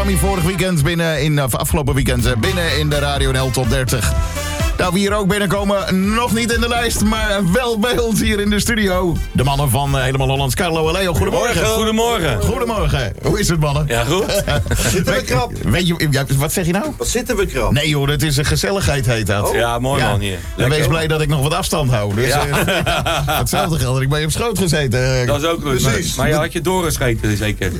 Vorig weekend afgelopen weekend binnen in de Radio NL Top 30. Nou, wie hier ook binnenkomen, nog niet in de lijst, maar wel bij ons hier in de studio. De mannen van Helemaal Hollands, Carlo en Leo. Goedemorgen. Goedemorgen. Goedemorgen. Hoe is het, mannen? Ja, goed. Zitten we krap? Weet je, wat zeg je nou? Wat zitten we krap? Nee joh, dat is een gezelligheid heet dat. Oh. Ja, mooi man hier. En wees blij dat ik nog wat afstand hou. Dus, hetzelfde geldt dat ik bij je op schoot gezeten. Dat is ook goed. Precies. Maar je had je doorgescheten zeker.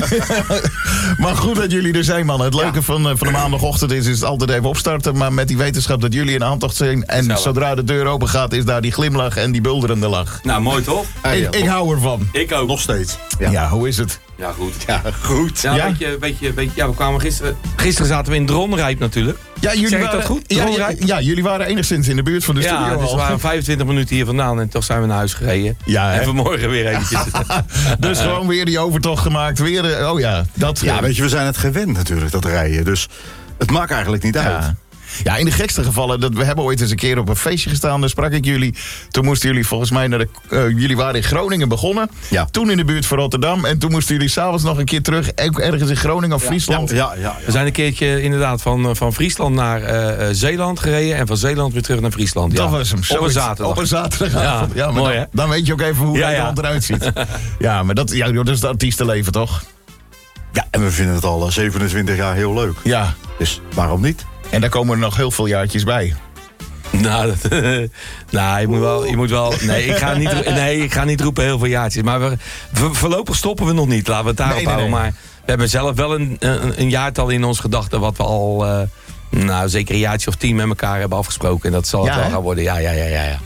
Maar goed dat jullie er zijn, mannen. Het leuke van de maandagochtend is het altijd even opstarten. Maar met die wetenschap dat jullie in aantocht zijn. En Zelf. Zodra de deur open gaat, is daar die glimlach en die bulderende lach. Nou, mooi toch? Ik hou ervan. Ik ook. Nog steeds. Ja, hoe is het? Ja, goed. Ja, goed. Ja, Ja? we kwamen gisteren zaten we in Dronrijp natuurlijk. Ja, jullie Zeg ik waren, dat goed? Ja, Dronrijp? ja, jullie waren enigszins in de buurt van de studio Ja, dus al. we waren 25 minuten hier vandaan en toch zijn we naar huis gereden. Ja, hè? En vanmorgen weer eventjes. Dus gewoon weer die overtocht gemaakt. Weer, dat. Ja, weet je, we zijn het gewend natuurlijk, dat rijden. Dus het maakt eigenlijk niet uit. Ja. Ja, in de gekste gevallen, we hebben ooit eens een keer op een feestje gestaan, daar sprak ik jullie. Toen moesten jullie volgens mij jullie waren in Groningen begonnen. Ja. Toen in de buurt van Rotterdam. En toen moesten jullie s'avonds nog een keer terug, ook ergens in Groningen of Friesland. Ja. We zijn een keertje inderdaad van Friesland naar Zeeland gereden en van Zeeland weer terug naar Friesland. Dat Ja. was hem. Op een zaterdag. Op een zaterdagavond. Ja, maar mooi, hè? dan weet je ook even hoe Ja, het ja. land eruit ziet. Ja, maar dat is het artiestenleven, toch? Ja, en we vinden het al 27 jaar heel leuk. Ja. Dus waarom niet? En daar komen er nog heel veel jaartjes bij. Nou, je moet wel. Nee, ik ga niet roepen heel veel jaartjes. Maar voorlopig stoppen we nog niet. Laten we het daarop houden. Maar we hebben zelf wel een jaartal in ons gedachten wat we al zeker een jaartje of 10 met elkaar hebben afgesproken. En dat zal het wel gaan worden. Ja.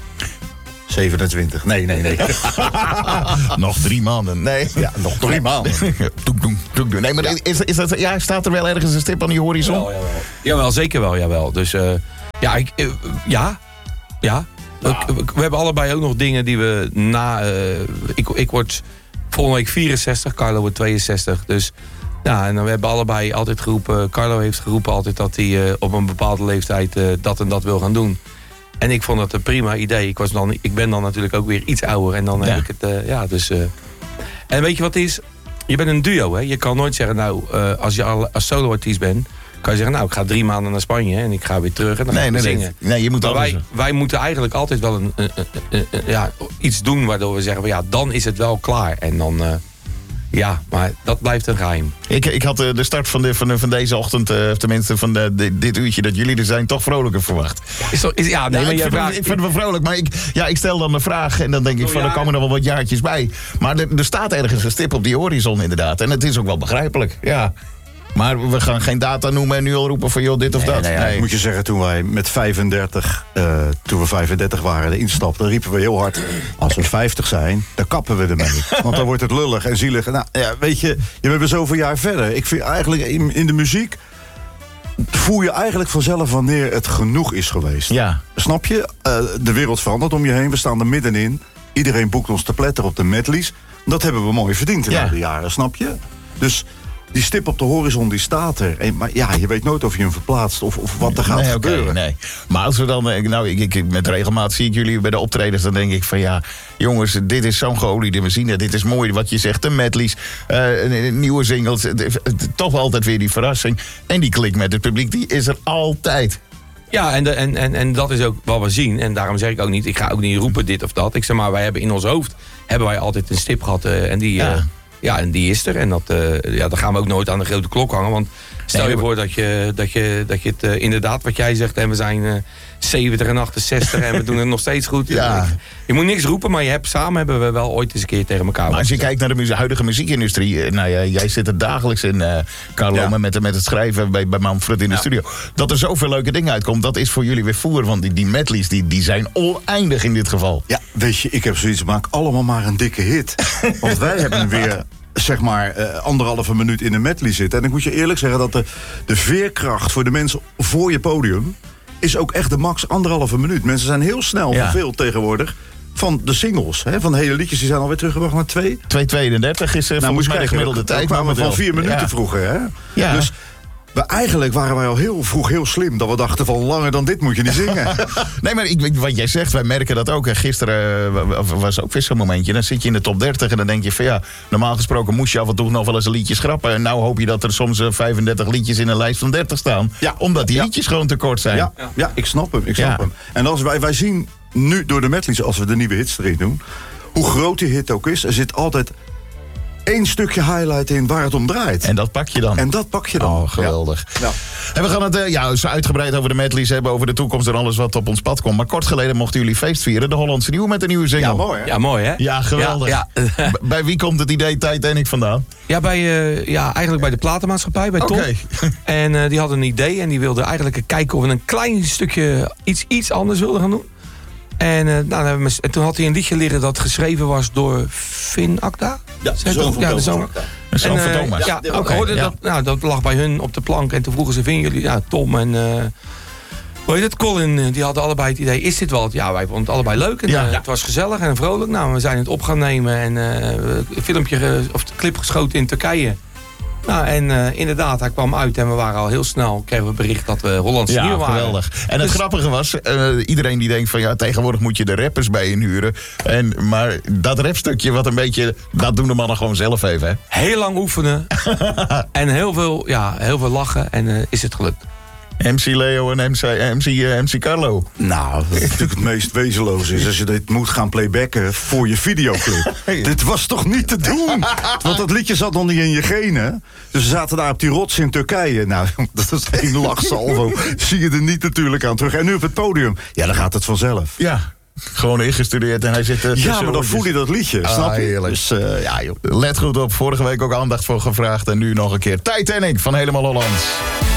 27. Nee. Nog 3 maanden. Nee. Ja, nog 3 maanden. Toek. Nee, maar is dat, staat er wel ergens een stip aan die horizon? Jawel, zeker wel. Jawel. Dus ja. We hebben allebei ook nog dingen die we ik word volgende week 64, Carlo wordt 62. Dus ja, en we hebben allebei altijd geroepen. Carlo heeft geroepen altijd dat hij op een bepaalde leeftijd dat en dat wil gaan doen. En ik vond het een prima idee. Ik ben dan natuurlijk ook weer iets ouder. En dan heb ik het, En weet je wat het is? Je bent een duo, hè. Je kan nooit zeggen, als je als solo-artiest bent, kan je zeggen, ik ga 3 maanden naar Spanje en ik ga weer terug en dan ga ik zingen. Nee, je moet wij moeten eigenlijk altijd wel iets doen waardoor we zeggen, dan is het wel klaar. En dan, maar dat blijft een geheim. Ik had de start van deze ochtend, tenminste van dit uurtje dat jullie er zijn, toch vrolijker verwacht. Ik vind het wel vrolijk, maar ik stel dan de vraag en dan denk ik er komen er wel wat jaartjes bij. Maar er staat ergens een stip op die horizon inderdaad. En het is ook wel begrijpelijk, ja. Maar we gaan geen data noemen en nu al roepen van dit of dat. Nee. Moet je zeggen, toen wij met 35, toen we 35 waren, instapten, riepen we heel hard, als we 50 zijn, dan kappen we ermee. Want dan wordt het lullig en zielig. Nou, ja, weet je, we hebben zoveel jaar verder. Ik vind eigenlijk in de muziek voel je eigenlijk vanzelf wanneer het genoeg is geweest. Ja. Snap je? De wereld verandert om je heen. We staan er middenin. Iedereen boekt ons te pletter op de medleys. Dat hebben we mooi verdiend in al die jaren, snap je? Dus die stip op de horizon, die staat er. Maar je weet nooit of je hem verplaatst of wat er gaat gebeuren. Nee. Maar als we dan, met regelmaat zie ik jullie bij de optredens, dan denk ik van jongens, dit is zo'n geoliede machine. Dit is mooi wat je zegt, de medleys, nieuwe singles. Toch altijd weer die verrassing. En die klik met het publiek, die is er altijd. Ja, en dat is ook wat we zien. En daarom zeg ik ook niet, ik ga ook niet roepen dit of dat. Ik zeg maar, wij hebben in ons hoofd altijd een stip gehad en die... en die is er. En dan gaan we ook nooit aan de grote klok hangen. Want stel je voor dat je het inderdaad, wat jij zegt, en we zijn 70 en 68 en we doen het nog steeds goed. Ja. Je moet niks roepen, maar samen hebben we wel ooit eens een keer tegen elkaar. Maar als je kijkt naar de huidige muziekindustrie, jij zit er dagelijks in, Carlo, met het schrijven bij Manfred in de studio. Dat er zoveel leuke dingen uitkomt, dat is voor jullie weer voer. Want die medleys, die zijn oneindig in dit geval. Ja, weet je, ik heb zoiets, maak allemaal maar een dikke hit. Want wij hebben weer, zeg maar, 1,5 minuut in een medley zitten. En ik moet je eerlijk zeggen dat de veerkracht voor de mensen voor je podium is ook echt de max 1,5 minuut. Mensen zijn heel snel verveeld tegenwoordig van de singles. Hè? Van de hele liedjes, die zijn alweer teruggebracht naar 2. 2:32 is volgens mij de gemiddelde tijd. We kwamen van 4 minuten vroeger. Hè? Ja. Dus Eigenlijk waren wij al heel vroeg heel slim. Dat we dachten van langer dan dit moet je niet zingen. Nee, maar wat jij zegt, wij merken dat ook. Gisteren was ook weer zo'n momentje. Dan zit je in de top 30 en dan denk je van ja, normaal gesproken moest je af en toe nog wel eens een liedje schrappen. En nou hoop je dat er soms 35 liedjes in een lijst van 30 staan. Ja. Omdat die liedjes gewoon te kort zijn. Ja, ik snap hem. En als wij zien nu door de medleys, als we de nieuwe hits erin doen, hoe groot die hit ook is, er zit altijd 1 stukje highlight in waar het om draait. En dat pak je dan. Oh, geweldig. Ja. En we gaan het zo uitgebreid over de medleys hebben, over de toekomst en alles wat op ons pad komt. Maar kort geleden mochten jullie feest vieren, de Hollandse Nieuwe met een nieuwe single. Ja, mooi hè? Ja, mooi hè? Ja, geweldig. Ja. Bij wie komt het idee Titanic vandaan? Ja, eigenlijk bij de platenmaatschappij, bij Tom. Okay. En die hadden een idee en die wilden eigenlijk kijken of we een klein stukje iets anders wilden gaan doen. En toen had hij een liedje leren dat geschreven was door Finn Akda. Ja, de zoon van Thomas. Dat lag bij hun op de plank. En toen vroegen ze, vinden jullie, Tom en hoe heet het, Colin, die hadden allebei het idee, is dit wat? Ja, wij vonden het allebei leuk. En, het was gezellig en vrolijk. Nou, we zijn het op gaan nemen en een clip geschoten in Turkije. Nou, en inderdaad, hij kwam uit en we waren al heel snel, kregen we bericht dat we Hollandse Nieuw waren. Geweldig. En het grappige was, iedereen die denkt van ja, tegenwoordig moet je de rappers bij inhuren. Maar dat rapstukje wat een beetje, dat doen de mannen gewoon zelf even. Hè? Heel lang oefenen en heel veel lachen en is het gelukt. MC Leo en MC Carlo. Nou, dat is natuurlijk het meest wezenloze is als je dit moet gaan playbacken voor je videoclip. Dit was toch niet te doen? Want dat liedje zat nog niet in je genen. Dus we zaten daar op die rots in Turkije. Nou, dat is één lachsalvo. Zie je er niet natuurlijk aan terug. En nu op het podium, ja, dan gaat het vanzelf. Ja. Gewoon ingestudeerd en hij zit maar dan voel je dat liedje, snap je? Heerlijk. Dus, joh. Let goed op, vorige week ook aandacht voor gevraagd. En nu nog een keer Titanic van Helemaal Hollands.